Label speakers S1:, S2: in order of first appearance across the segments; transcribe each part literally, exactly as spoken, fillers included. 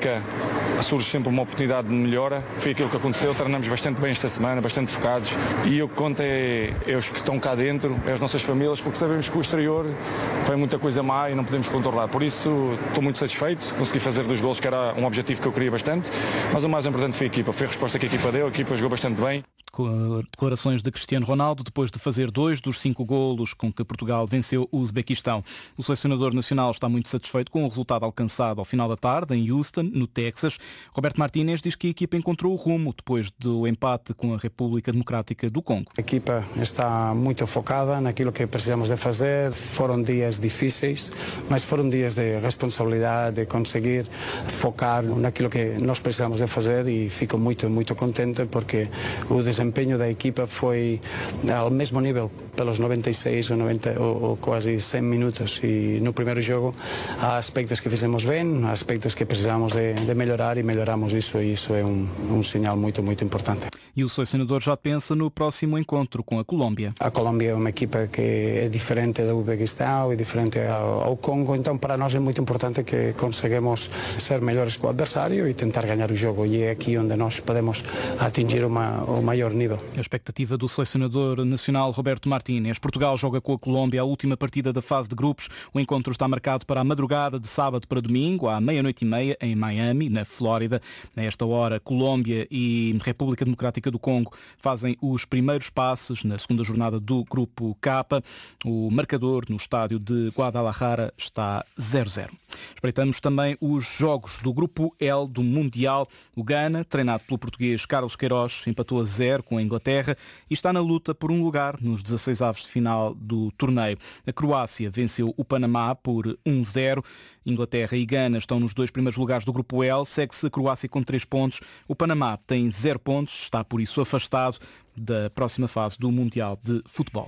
S1: fica, surge sempre uma oportunidade de melhora. Foi aquilo que aconteceu, treinamos bastante bem esta semana, bastante focados, e o que conta é, é os que estão cá dentro, é as nossas famílias, porque sabemos que o exterior foi muita coisa má e não podemos controlar. Por isso estou muito satisfeito, consegui fazer dois golos, que era um objetivo que eu queria bastante, mas o mais importante foi a equipa, foi a resposta que a equipa deu, a equipa jogou bastante bem.
S2: Declarações de Cristiano Ronaldo depois de fazer dois dos cinco golos com que Portugal venceu o Uzbequistão. O selecionador nacional está muito satisfeito com o resultado alcançado ao final da tarde em Houston, no Texas. Roberto Martínez diz que a equipa encontrou o rumo depois do empate com a República Democrática do Congo.
S3: A equipa está muito focada naquilo que precisamos de fazer. Foram dias difíceis, mas foram dias de responsabilidade, de conseguir focar naquilo que nós precisamos de fazer, e fico muito, muito contente porque o desempenho da equipa foi ao mesmo nível pelos noventa e seis ou, noventa, ou, ou quase cem minutos, e no primeiro jogo há aspectos que fizemos bem, há aspectos que precisamos de, de melhorar, e melhoramos isso, e isso é um, um sinal muito, muito importante.
S2: E o selecionador já pensa no próximo encontro com a Colômbia.
S3: A Colômbia é uma equipa que é diferente do Uzbequistão, é diferente ao, ao Congo, então para nós é muito importante que conseguimos ser melhores que o adversário e tentar ganhar o jogo, e é aqui onde nós podemos atingir uma, o maior nível.
S2: A expectativa do selecionador nacional Roberto Martínez. Portugal joga com a Colômbia a última partida da fase de grupos. O encontro está marcado para a madrugada de sábado para domingo, à meia-noite e meia, em Miami, na Flórida. A esta hora, Colômbia e República Democrática do Congo fazem os primeiros passos na segunda jornada do Grupo K. O marcador no estádio de Guadalajara está zero a zero. Espreitamos também os jogos do Grupo L do Mundial. O Ghana, treinado pelo português Carlos Queiroz, empatou a zero com a Inglaterra e está na luta por um lugar nos dezasseis avos de final do torneio. A Croácia venceu o Panamá por um a zero. Inglaterra e Ghana estão nos dois primeiros lugares do Grupo L. Segue-se a Croácia com três pontos. O Panamá tem zero pontos, está por isso afastado da próxima fase do Mundial de Futebol.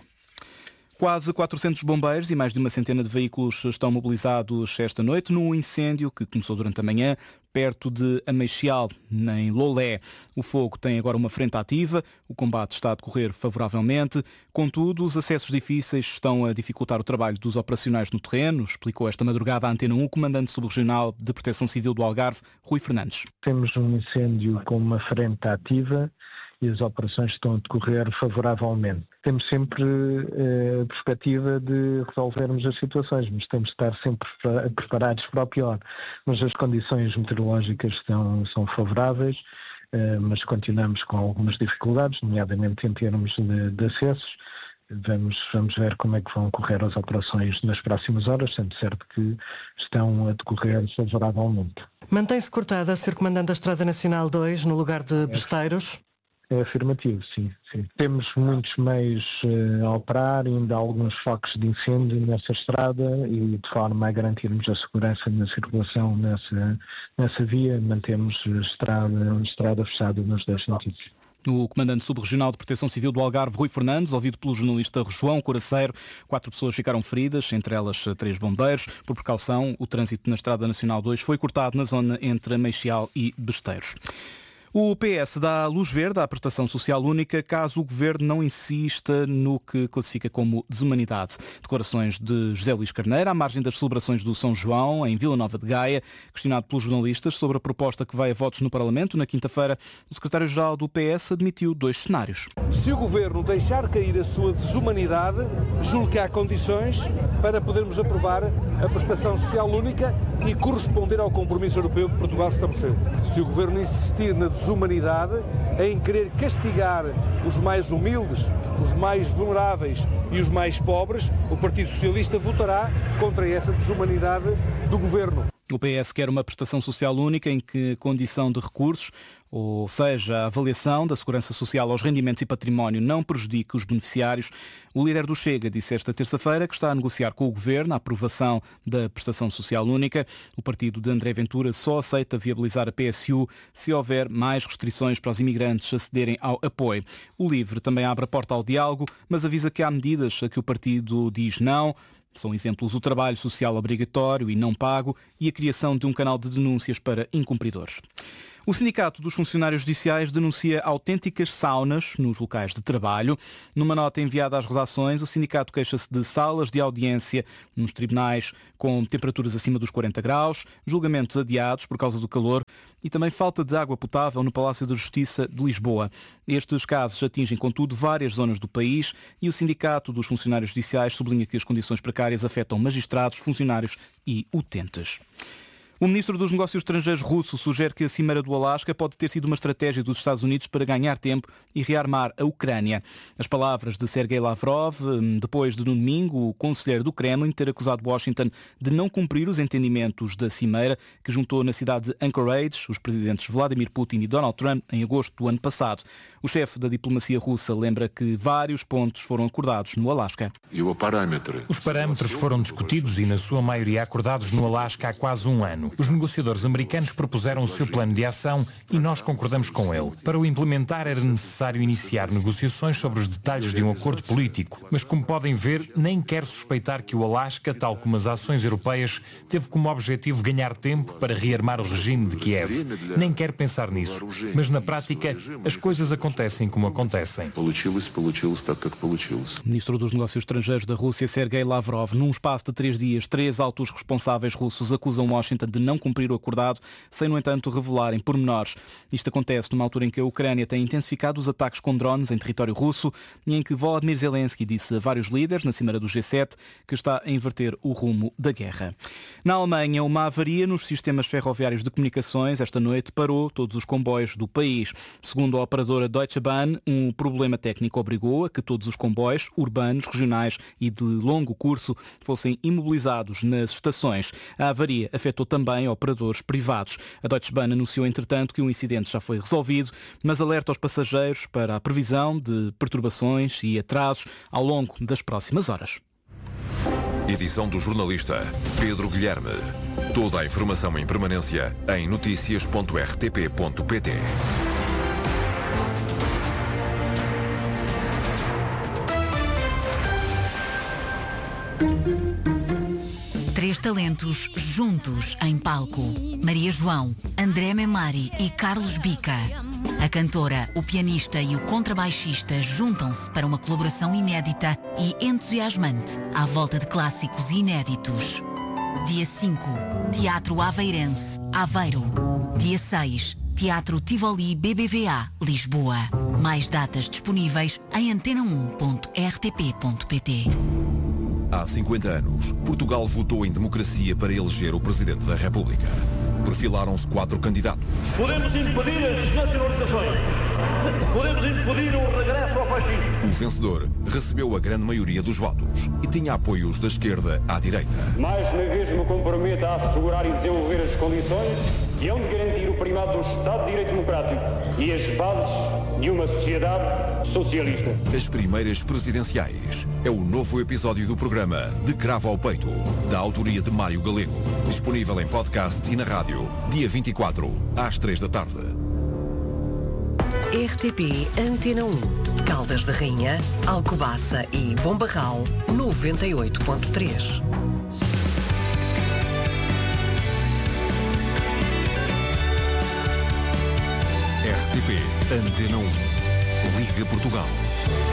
S2: Quase quatrocentos bombeiros e mais de uma centena de veículos estão mobilizados esta noite num incêndio que começou durante a manhã perto de Ameixial, em Lolé. O fogo tem agora uma frente ativa, o combate está a decorrer favoravelmente, contudo, os acessos difíceis estão a dificultar o trabalho dos operacionais no terreno, explicou esta madrugada à Antena um o comandante subregional de Proteção Civil do Algarve, Rui Fernandes.
S4: Temos um incêndio com uma frente ativa e as operações estão a decorrer favoravelmente. Temos sempre eh, a perspectiva de resolvermos as situações, mas temos de estar sempre preparados para o pior. Mas as condições meteorológicas são, são favoráveis, eh, mas continuamos com algumas dificuldades, nomeadamente em termos de, de acessos. Vamos, vamos ver como é que vão correr as operações nas próximas horas, sendo certo que estão a decorrer favoravelmente.
S5: Mantém-se cortada a ser comandante da Estrada Nacional dois no lugar de Besteiros?
S4: É afirmativo, sim, sim. Temos muitos meios uh, a operar, ainda há alguns focos de incêndio nessa estrada e de forma a garantirmos a segurança na circulação nessa, nessa via, mantemos a estrada, a estrada fechada nos dois sentidos.
S2: O comandante subregional de Proteção Civil do Algarve, Rui Fernandes, ouvido pelo jornalista João Coraceiro. Quatro pessoas ficaram feridas, entre elas três bombeiros. Por precaução, o trânsito na Estrada Nacional dois foi cortado na zona entre Ameixial e Besteiros. O P S dá luz verde à prestação social única caso o Governo não insista no que classifica como desumanidade. Declarações de José Luís Carneiro à margem das celebrações do São João em Vila Nova de Gaia. Questionado pelos jornalistas sobre a proposta que vai a votos no Parlamento na quinta-feira, o secretário-geral do P S admitiu dois cenários.
S6: Se o Governo deixar cair a sua desumanidade, julgo que há condições para podermos aprovar a prestação social única e corresponder ao compromisso europeu que Portugal estabeleceu. Se o Governo insistir na desumanidade, humanidade em querer castigar os mais humildes, os mais vulneráveis e os mais pobres, o Partido Socialista votará contra essa desumanidade do Governo.
S2: O P S quer uma prestação social única em que condição de recursos, ou seja, a avaliação da segurança social aos rendimentos e património não prejudique os beneficiários. O líder do Chega disse esta terça-feira que está a negociar com o Governo a aprovação da prestação social única. O partido de André Ventura só aceita viabilizar a P S U se houver mais restrições para os imigrantes acederem ao apoio. O LIVRE também abre a porta ao diálogo, mas avisa que há medidas a que o partido diz não. São exemplos o trabalho social obrigatório e não pago e a criação de um canal de denúncias para incumpridores. O Sindicato dos Funcionários Judiciais denuncia autênticas saunas nos locais de trabalho. Numa nota enviada às redações, o sindicato queixa-se de salas de audiência nos tribunais com temperaturas acima dos quarenta graus, julgamentos adiados por causa do calor e também falta de água potável no Palácio da Justiça de Lisboa. Estes casos atingem, contudo, várias zonas do país e o Sindicato dos Funcionários Judiciais sublinha que as condições precárias afetam magistrados, funcionários e utentes. O ministro dos Negócios Estrangeiros russo sugere que a cimeira do Alasca pode ter sido uma estratégia dos Estados Unidos para ganhar tempo e rearmar a Ucrânia. As palavras de Sergei Lavrov, depois de no domingo o conselheiro do Kremlin ter acusado Washington de não cumprir os entendimentos da cimeira que juntou na cidade de Anchorage os presidentes Vladimir Putin e Donald Trump em agosto do ano passado. O chefe da diplomacia russa lembra que vários pontos foram acordados no Alasca.
S7: Os parâmetros foram discutidos e, na sua maioria, acordados no Alasca há quase um ano. Os negociadores americanos propuseram o seu plano de ação e nós concordamos com ele. Para o implementar era necessário iniciar negociações sobre os detalhes de um acordo político. Mas, como podem ver, nem quero suspeitar que o Alasca, tal como as ações europeias, teve como objetivo ganhar tempo para rearmar o regime de Kiev. Nem quero pensar nisso. Mas, na prática, as coisas acontecem como acontecem.
S2: O ministro dos Negócios Estrangeiros da Rússia, Sergei Lavrov, num espaço de três dias, três altos responsáveis russos acusam Washington de não cumprir o acordado, sem, no entanto, revelarem pormenores. Isto acontece numa altura em que a Ucrânia tem intensificado os ataques com drones em território russo e em que Volodymyr Zelensky disse a vários líderes, na cimeira do G sete, que está a inverter o rumo da guerra. Na Alemanha, uma avaria nos sistemas ferroviários de comunicações esta noite parou todos os comboios do país. Segundo a operadora Deutsche Bahn, um problema técnico obrigou a que todos os comboios urbanos, regionais e de longo curso fossem imobilizados nas estações. A avaria afetou também também operadores privados. A Deutsche Bahn anunciou, entretanto, que o incidente já foi resolvido, mas alerta aos passageiros para a previsão de perturbações e atrasos ao longo das próximas horas.
S8: Edição do jornalista Pedro Guilherme. Toda a informação em permanência em notícias ponto r t p ponto p t.
S9: Três talentos juntos em palco. Maria João, André Memari e Carlos Bica. A cantora, o pianista e o contrabaixista juntam-se para uma colaboração inédita e entusiasmante à volta de clássicos inéditos. Dia cinco, Teatro Aveirense, Aveiro. Dia seis, Teatro Tivoli B B V A, Lisboa. Mais datas disponíveis em antena um ponto r t p ponto p t.
S8: Há cinquenta anos, Portugal votou em democracia para eleger o Presidente da República. Perfilaram-se quatro candidatos.
S10: Podemos impedir as nacionalizações. Podemos impedir o regresso ao fascismo.
S8: O vencedor recebeu a grande maioria dos votos e tinha apoios da esquerda à direita.
S11: Mais uma vez me comprometo a assegurar e desenvolver as condições que hão de garantir o primado do Estado de Direito Democrático e as bases de uma sociedade socialista.
S8: As primeiras presidenciais é o novo episódio do programa De Cravo ao Peito, da autoria de Mário Galego. Disponível em podcast e na rádio, dia vinte e quatro, às três da tarde.
S12: R T P Antena um, Caldas da Rainha, Alcobaça e Bombarral, noventa e oito ponto três.
S8: R T P Antena um. Liga Portugal.